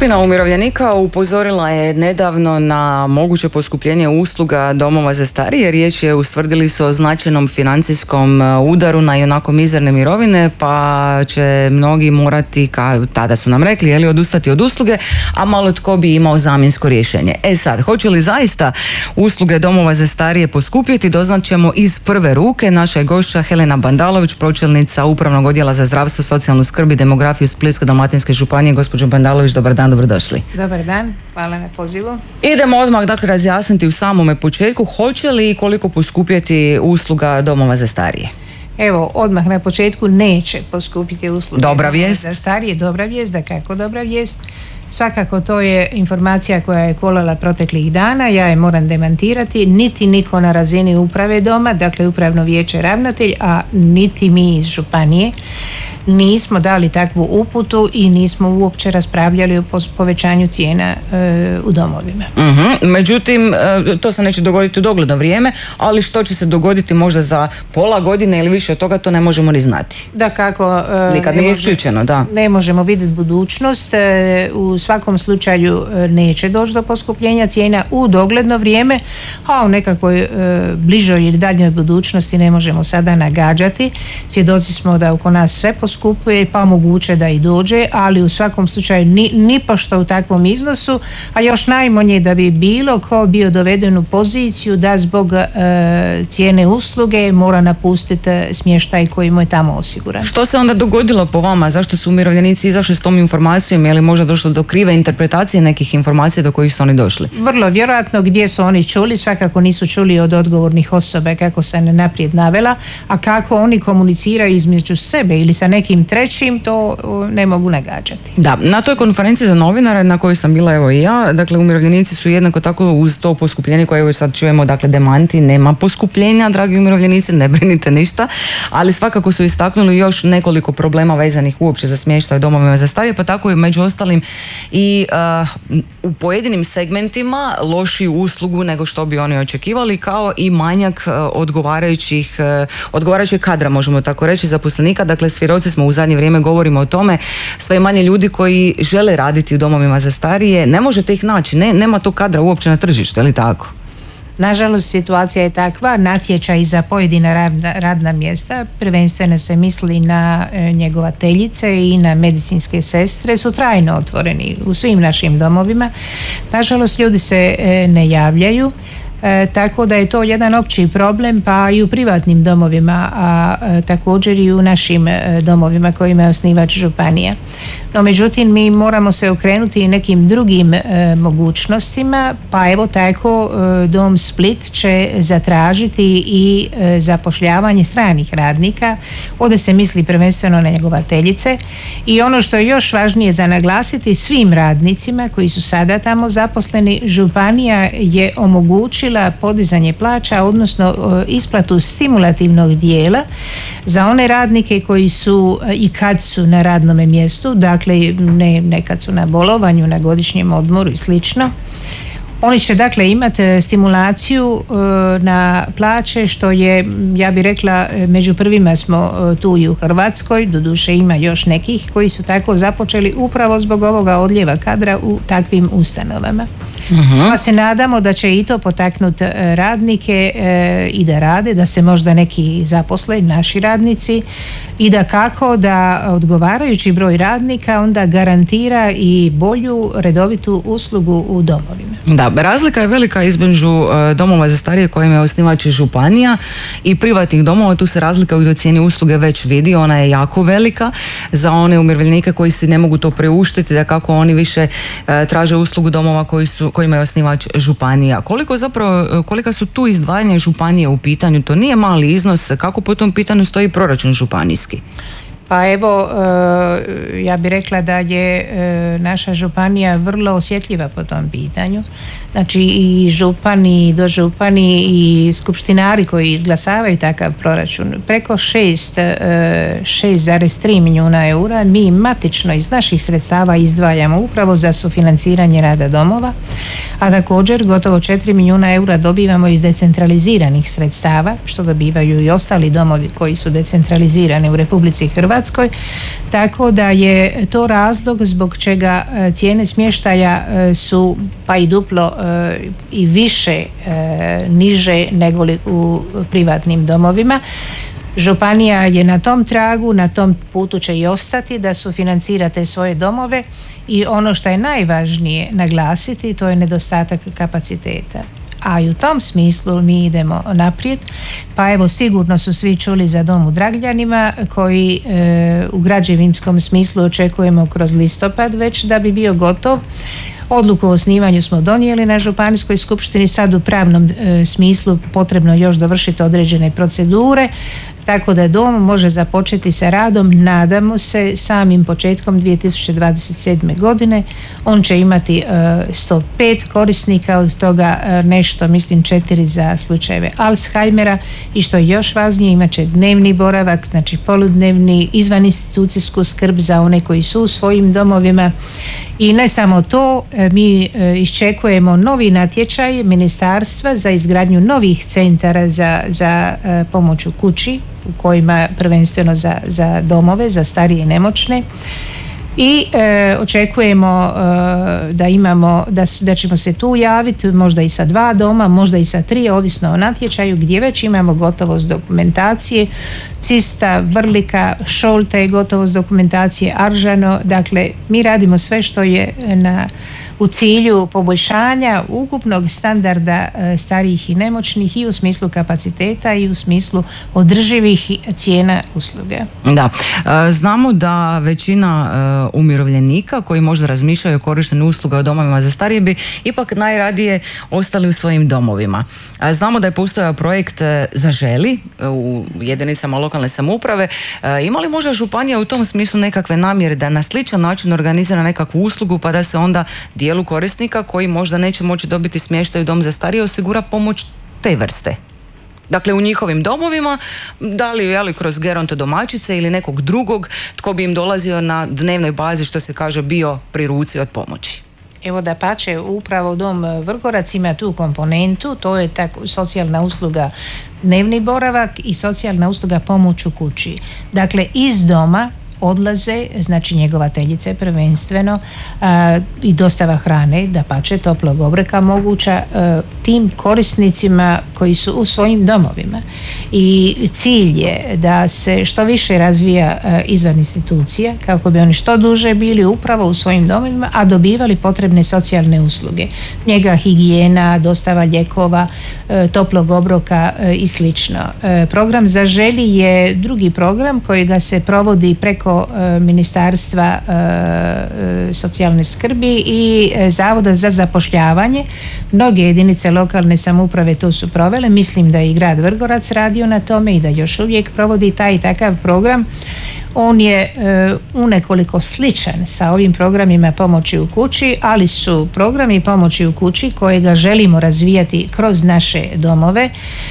Skupina umirovljenika upozorila je nedavno na moguće poskupljenje usluga domova za starije. Riječ je, ustvrdili su, o značajnom financijskom udaru na ionako mizerne mirovine, pa će mnogi morati, tada su nam rekli, odustati od usluge, a malo tko bi imao zamjensko rješenje. Sad, hoće li zaista usluge domova za starije poskupjeti, doznat ćemo iz prve ruke. Naša je gošća Helena Bandalović, pročelnica Upravnog odjela za zdravstvo, socijalnu skrb i demografiju Splitsko-dalmatinske županije. Gospođo Bandalović, dobar dan, dobrodošli. Dobar dan, hvala na pozivu. Idemo odmah razjasniti u samome početku, hoće li i koliko poskupjeti usluga domova za starije? Evo, odmah na početku neće poskupiti usluge dobra vijest za starije. Dobra vijest, da kako dobra vijest. Svakako to je informacija koja je kolala proteklih dana, ja je moram demantirati. Niti niko na razini uprave doma, dakle upravno vijeće, ravnatelj, a niti mi iz županije nismo dali takvu uputu i nismo uopće raspravljali o povećanju cijena u domovima. Međutim, to se neće dogoditi u dogledno vrijeme, ali što će se dogoditi možda za pola godine ili više od toga, to ne možemo ni znati. Da kako, nikad nije isključeno, da. Ne možemo vidjeti budućnost. U svakom slučaju neće doći do poskupljenja cijena u dogledno vrijeme, a u nekakvoj bližoj ili daljnjoj budućnosti ne možemo sada nagađati. Svjedoci smo da oko nas sve poskupuje, pa moguće da i dođe, ali u svakom slučaju nipošto u takvom iznosu, a još najmanje da bi bilo ko bio doveden u poziciju da zbog cijene usluge mora napustiti smještaj koji mu je tamo osiguran. Što se onda dogodilo po vama? Zašto su umirovljenici izašli s tom informacijom? Je li možda došlo do krive interpretacije nekih informacija do kojih su oni došli? Vrlo vjerojatno. Gdje su oni čuli? Svakako nisu čuli od odgovornih osoba, kako sam naprijed navela, a kako oni komuniciraju između sebe ili sa nekim trećim, to ne mogu nagađati. Da, na toj konferenciji za novinare na kojoj sam bila i ja, dakle umirovljenici su jednako tako uz to poskupljenje koje evo sad čujemo, dakle demanti, nema poskupljenja, dragi umirovljenici, ne brinite ništa, ali svakako su istaknuli još nekoliko problema vezanih uopće za smještaj domovima za starije, pa tako i među ostalim i u pojedinim segmentima lošiju uslugu nego što bi oni očekivali, kao i manjak odgovarajućeg kadra, možemo tako reći, zaposlenika. Dakle, svjedoci smo, u zadnje vrijeme govorimo o tome, sve manje ljudi koji žele raditi u domovima za starije, ne možete ih naći, nema tog kadra uopće na tržištu, je li tako? Nažalost, situacija je takva. Natječaj za pojedina radna mjesta, prvenstveno se misli na njegovateljice i na medicinske sestre, su trajno otvoreni u svim našim domovima. Nažalost, ljudi se ne javljaju. Tako da je to jedan opći problem, pa i u privatnim domovima, a također i u našim domovima kojima je osnivač županija. No međutim, mi moramo se okrenuti i nekim drugim mogućnostima, pa evo tako Dom Split će zatražiti i zapošljavanje stranih radnika. Ovdje se misli prvenstveno na njegovateljice, i ono što je još važnije za naglasiti, svim radnicima koji su sada tamo zaposleni, županija je omogućila podizanje plaća, odnosno isplatu stimulativnog dijela za one radnike koji su i kad su na radnome mjestu, dakle nekad su na bolovanju, na godišnjem odmoru i slično. Oni će dakle imati stimulaciju na plaće, što je, ja bih rekla, među prvima smo tu i u Hrvatskoj. Doduše ima još nekih koji su tako započeli upravo zbog ovoga odljeva kadra u takvim ustanovama. Pa se nadamo da će i to potaknuti radnike i da rade, da se možda neki zaposle, naši radnici, i da kako da odgovarajući broj radnika onda garantira i bolju redovitu uslugu u domovima. Da, razlika je velika između domova za starije kojima je osnivač županija i privatnih domova. Tu se razlika u cijeni usluge već vidi, ona je jako velika za one umirovljenike koji si ne mogu to priuštiti, da kako oni više traže uslugu domova kojima je osnivač županija. Kolika su tu izdvajanja županije u pitanju? To nije mali iznos. Kako po tom pitanju stoji proračun županijski? Pa evo, ja bih rekla da je naša županija vrlo osjetljiva po tom pitanju. Znači i župani, i dožupani i skupštinari koji izglasavaju takav proračun, preko 6,3 milijuna eura mi matično iz naših sredstava izdvajamo upravo za sufinanciranje rada domova, a također gotovo 4 milijuna eura dobivamo iz decentraliziranih sredstava, što dobivaju i ostali domovi koji su decentralizirani u Republici Hrvatskoj. Hrvatskoj, tako da je to razlog zbog čega cijene smještaja su pa i duplo i više niže nego li u privatnim domovima. Županija je na tom tragu, na tom putu će i ostati da sufinancira te svoje domove i ono što je najvažnije naglasiti, to je nedostatak kapaciteta. A i u tom smislu mi idemo naprijed. Pa evo, sigurno su svi čuli za dom u Dragljanima koji u građevinskom smislu očekujemo kroz listopad već da bi bio gotov. Odluku o osnivanju smo donijeli na županijskoj skupštini, sad u pravnom smislu potrebno još dovršiti određene procedure, tako da dom može započeti sa radom, nadamo se, samim početkom 2027. godine. On će imati 105 korisnika, od toga nešto, mislim 4 za slučajeve Alzheimera i što je još važnije, imat će dnevni boravak, znači poludnevni, izvan institucijsku skrb za one koji su u svojim domovima. I ne samo to, mi iščekujemo novi natječaj ministarstva za izgradnju novih centara za pomoć u kući, u kojima prvenstveno za domove, za starije i nemoćne. I očekujemo da ćemo se tu javiti možda i sa 2 doma, možda i sa 3, ovisno o natječaju, gdje već imamo gotovost dokumentacije. Cista, Vrlika, Šolta je gotovost dokumentacije, Aržano. Dakle, mi radimo sve što je u cilju poboljšanja ukupnog standarda starijih i nemoćnih i u smislu kapaciteta i u smislu održivih cijena usluge. Da, znamo da većina umirovljenika koji možda razmišljaju o korištenju usluga u domovima za starije bi ipak najradije ostali u svojim domovima. Znamo da je postojao projekt Zaželi u jedinicama lokalne samouprave. Ima li možda županija u tom smislu nekakve namjere da na sličan način organizira nekakvu uslugu pa da se onda dijelu korisnika koji možda neće moći dobiti smještaj u dom za starije osigura pomoć te vrste? Dakle, u njihovim domovima, da li kroz geronto domaćice ili nekog drugog tko bi im dolazio na dnevnoj bazi, što se kaže, bio pri ruci od pomoći. Evo, dapače, upravo dom Vrgorac ima tu komponentu, to je socijalna usluga dnevni boravak i socijalna usluga pomoć u kući. Dakle, iz doma odlaze, znači njegovateljice prvenstveno, i dostava hrane, dapače, toplog obroka moguća tim korisnicima koji su u svojim domovima. I cilj je da se što više razvija izvan institucija kako bi oni što duže bili upravo u svojim domovima, a dobivali potrebne socijalne usluge. Njega, higijena, dostava lijekova, toplog obroka i slično. Program Zaželi je drugi program koji ga se provodi preko Ministarstva socijalne skrbi i Zavoda za zapošljavanje. Mnoge jedinice lokalne samouprave to su provele, mislim da je i grad Vrgorac radio na tome i da još uvijek provodi taj i takav program. On je unekoliko sličan sa ovim programima pomoći u kući, ali su programi pomoći u kući kojega želimo razvijati kroz naše domove.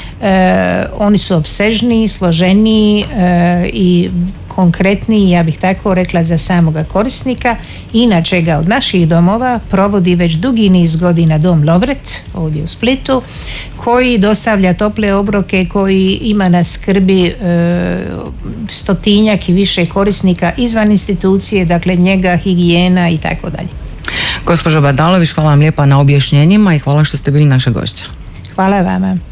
Oni su opsežniji, složeniji i konkretniji, ja bih tako rekla, za samoga korisnika. Inače ga od naših domova provodi već dugi niz godina dom Lovret ovdje u Splitu, koji dostavlja tople obroke, koji ima na skrbi 100-tinjak i više korisnika izvan institucije, dakle njega, higijena i tako dalje. Gospođo Badalović, hvala vam lijepa na objašnjenjima i hvala što ste bili naša gošća. Hvala vama.